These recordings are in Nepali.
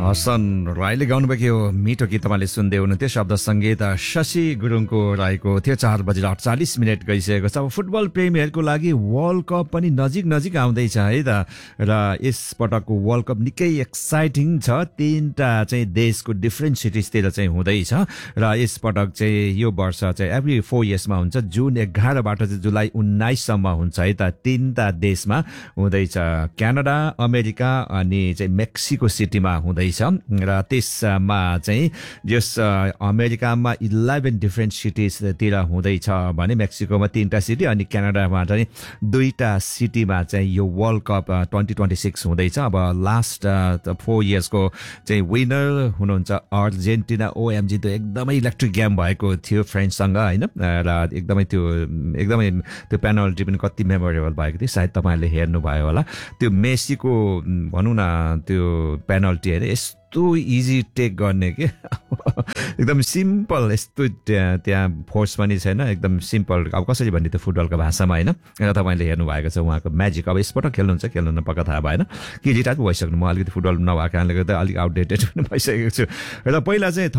हसन राईले गाउनुभएको मिठो गीत तपाईँले सुन्दै हुनुहुन्थ्यो। शब्द सङ्गीत शशि गुरुङको रहेको थियो। 4:48 गइसकेको छ। अब फुटबल प्रेमीहरूको लागि वर्ल्ड कप पनि नजिक आउँदैछ है त। र यस पटकको वर्ल्ड कप निकै एक्साइटिङ छ। 3टा चाहिँ देशको डिफ्रेन्ट सिटिजतिर चाहिँ हुँदैछ र यस पटक चाहिँ यो वर्ष चाहिँ एभ्री 4 इयर्समा हुन्छ। जुन 11बाट चाहिँ जुलाई 19सम्म हुन्छ है त। 3टा देशमा हुँदैछ, क्यानाडा, अमेरिका अनि चाहिँ मेक्सिको सिटीमा हुँदैछ। र त्यसमा चाहिँ जस अमेरिकामा 11 डिफ्रेन्ट सिटिजतिर हुँदैछ भने मेक्सिकोमा 3टा सिटी अनि क्यानाडामा चाहिँ 2टा सिटीमा चाहिँ यो वर्ल्ड कप 2026 हुँदैछ। अब लास्ट 4 इयर्सको चाहिँ विनर हुनुहुन्छ अर्जेन्टिना। ओएमजी त्यो एकदमै इलेक्ट्रिक गेम भएको थियो फ्रेन्चसँग होइन। र एकदमै त्यो पेनल्टी पनि कति मेमोरेबल भएको थियो। सायद तपाईँहरूले हेर्नुभयो होला। त्यो मेसीको भनौँ न त्यो पेनल्टी होइन यस्तो इजी टेक गर्ने के एकदम सिम्पल। यस्तो त्यहाँ फोर्स पनि छैन, एकदम सिम्पल। अब कसरी भन्ने त्यो फुटबलको भाषामा होइन। र तपाईँले हेर्नुभएको छ उहाँको म्याजिक। अब यसपटक खेल्नुहुन्छ खेल्नु पक्का थाहा भएन कि रिटायर पो भइसक्नु। म अलिकति फुटबल नभएको कारणले गर्दा अलिक आउटडेटेड पनि भइसकेको छु। र पहिला चाहिँ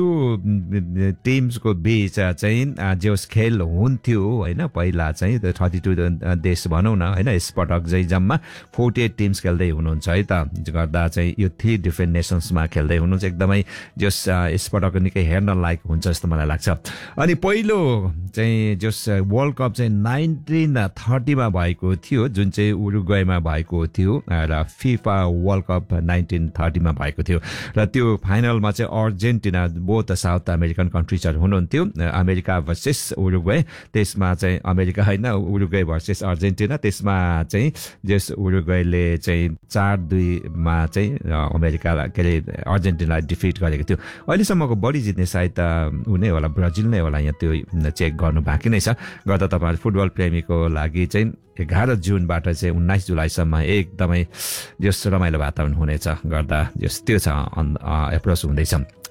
32 टिम्सको बिच चाहिँ जोस खेल हुन्थ्यो होइन। पहिला चाहिँ 32 देश भनौँ न होइन। यसपटक चाहिँ जम्मा 48 टिम्स खेल्दै हुनुहुन्छ है त। गर्दा चाहिँ यो 3 डिफ्रेन्ट नेसन्समा खेल्दै हुनुहुन्छ। एकदमै जस यसपटक निकै हेर्न लायक हुन्छ जस्तो मलाई लाग्छ। अनि पहिलो चाहिँ जस वर्ल्ड कप चाहिँ 1930मा भएको थियो, जुन चाहिँ उरुग्वेमा भएको थियो। र फिफा वर्ल्ड कप 1930मा भएको थियो। र त्यो फाइनलमा चाहिँ अर्जेन्टिना बोथ साउथ अमेरिकन कन्ट्रिजहरू हुनुहुन्थ्यो। अमेरिका भर्सेस उरुग्वे, त्यसमा चाहिँ अमेरिका होइन उरुग्वे भर्सेस अर्जेन्टिना। त्यसमा चाहिँ जस उरुग्वेले चाहिँ 4-2मा चाहिँ अमेरिका के अरे अर्जेन्टिनालाई डिफिट गरेको थियो। अहिलेसम्मको बढी जित्ने सायद हुने होला ब्राजिल नै होला। यहाँ त्यो चेक गर्नु बाँकी नै छ। गर्दा तपाईँहरू फुटबल प्रेमीको लागि चाहिँ 11 जुनबाट चाहिँ 19 जुलाईसम्म एकदमै जस रमाइलो वातावरण हुनेछ। गर्दा जस त्यो छ एप्रोच हुँदैछ।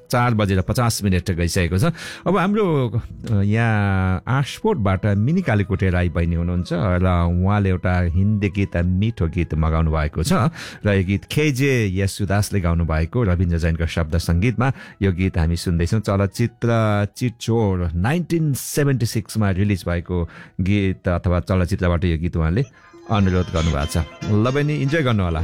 4:50 गइसकेको छ। अब हाम्रो यहाँ आशपोर्टबाट मिनी कालीकोटे राई बहिनी हुनुहुन्छ र उहाँले एउटा हिन्दी गीत मिठो गीत मगाउनु भएको छ। र यो गीत केजे यसुदासले गाउनु भएको रविन्द्र जैनको शब्द सङ्गीतमा यो गीत हामी सुन्दैछौँ। चलचित्र चिचोर 1976मा रिलिज भएको गीत अथवा चलचित्रबाट यो गीत उहाँले अनुरोध गर्नुभएको छ। ल बहिनी इन्जोय गर्नु होला।